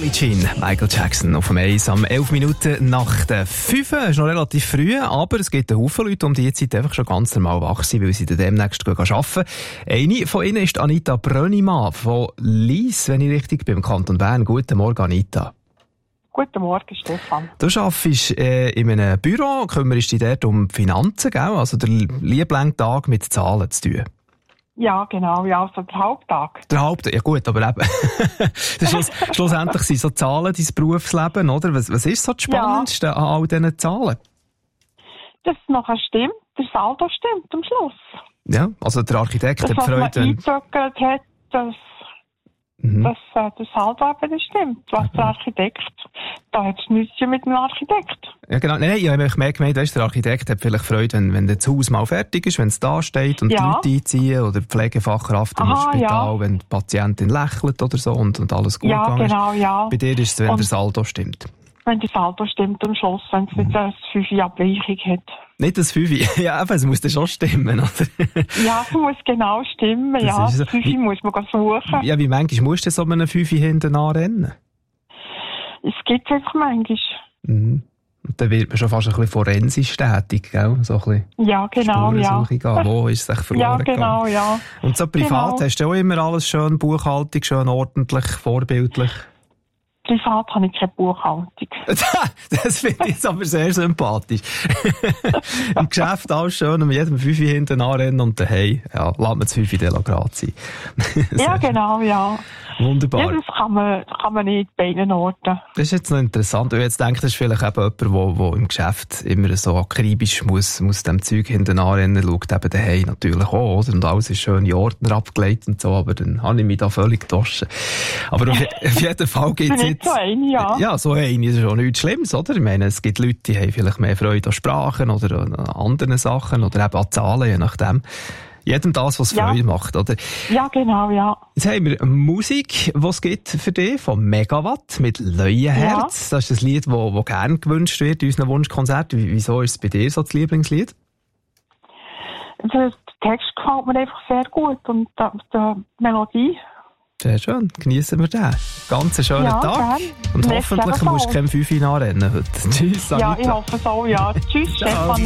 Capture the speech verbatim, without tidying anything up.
Billie Jean, Michael Jackson auf dem Eis am elf Minuten nach der fünf. Es ist noch relativ früh, aber es gibt einen Haufen Leute um diese Zeit einfach schon ganz normal wach sind, weil sie dann demnächst arbeiten. Eine von ihnen ist Anita Brönnimann von Lyss, wenn ich richtig bin, im Kanton Bern. Guten Morgen, Anita. Guten Morgen, Stefan. Du arbeitest äh, in einem Büro, kümmerst dich dort um die Finanzen, gell? Also der liebling Tag mit Zahlen zu tun. Ja, genau, ja, also der Haupttag. Der Haupttag, ja gut, aber eben, das Schluss, schlussendlich sind so Zahlen dein Berufsleben, oder? Was, was ist so das Spannendste ja. an all diesen Zahlen? Dass es nachher stimmt, der Saldo stimmt am Schluss. Ja, also der Architekt das, hat Freude... Was man eingezogen hat, dass, mhm. dass äh, der Saldo eben stimmt. Was mhm. der Architekt, da hat es nichts mit dem Architekt. Ja, genau. Nein, ich habe mehr gemeint, weißt, der Architekt hat vielleicht Freude, wenn, wenn das Haus mal fertig ist, wenn es da steht und ja. die Leute einziehen oder die Pflegefachkraft im Aha, Spital, ja. wenn die Patientin lächelt oder so und, und alles gut ja, gegangen genau, ist. Ja. Bei dir ist es, wenn und der Saldo stimmt. Wenn der Saldo stimmt am Schluss, wenn es mhm. nicht eine fünf Abweichung hat. Nicht das fünf, ja, aber es muss dann schon stimmen, oder? Ja, es muss genau stimmen, das ja. So. Das fünf muss man suchen. Ja, wie manchmal musst du so einem fünf hinten anrennen? Es gibt es einfach manchmal. Mhm. Und dann wird man schon fast ein bisschen forensisch tätig, gell? So ein bisschen ja, genau, ja. Gehen. Wo ist es sich verloren Ja, genau, gegangen? ja. Und so privat genau. Hast du auch immer alles schön Buchhaltung, schön ordentlich, vorbildlich? Privat habe ich keine Buchhaltung. Das finde ich jetzt aber sehr sympathisch. Im Geschäft alles schön und mit jedem Fünfi hinten anrennen und daheim, ja, lassen wir das Fünfi Delagrat sein. Ja, genau, ja. Wunderbar. Ja, das kann man, kann man nicht bei beiden Orten. Das ist jetzt noch interessant. Ich jetzt denke, das ist vielleicht eben jemand, der, der im Geschäft immer so akribisch muss, muss dem Zeug hinten anrennen, schaut eben daheim natürlich auch, oder? Und alles ist schön in Ordner abgelegt und so, aber dann habe ich mich da völlig getoschen. Aber auf, auf jeden Fall gibt es jetzt... So eine, ja. Ja, so eine ist schon nichts Schlimmes, oder? Ich meine, es gibt Leute, die haben vielleicht mehr Freude an Sprachen oder an anderen Sachen oder eben an Zahlen, je nachdem. Jedem das, was ja. Freude macht, oder? Ja, genau, ja. Jetzt haben wir Musik, die es gibt für dich, von Megawatt mit Leuenherz. Ja. Das ist ein Lied, das gerne gewünscht wird in unseren Wunschkonzerten. Wieso ist es bei dir so das Lieblingslied? Der Text gefällt mir einfach sehr gut und die Melodie. Sehr schön, genießen wir den. Ganz einen schönen ja, Tag. Gern. Und hoffentlich musst du kein Fünfi anrennen heute. Tschüss, Anita. Ja, ich hoffe es auch, ja. Tschüss, Stefan.